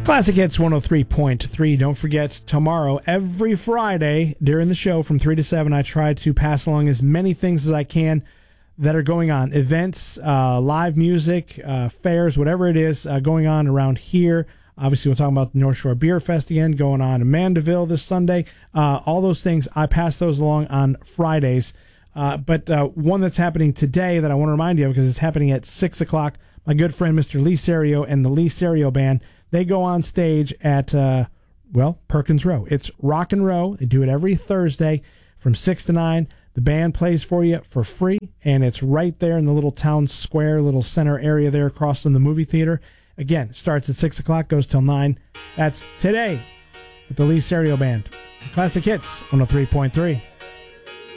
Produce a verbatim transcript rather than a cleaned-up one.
Classic Hits one oh three point three. Don't forget, tomorrow, every Friday during the show from three to seven, I try to pass along as many things as I can that are going on. Events, uh, live music, uh, fairs, whatever it is uh, going on around here. Obviously, we're talking about the North Shore Beer Fest again, going on in Mandeville this Sunday. Uh, all those things, I pass those along on Fridays. Uh, but uh, one that's happening today that I want to remind you of because it's happening at six o'clock, my good friend Mister Lee Serio and the Lee Serio Band, they go on stage at, uh, well, Perkins Row. It's Rock and Roll. They do it every Thursday from six to nine. The band plays for you for free, and it's right there in the little town square, little center area there across from the movie theater. Again, starts at six o'clock, goes till nine. That's today with the Lee Serio Band. Classic Hits one oh three point three.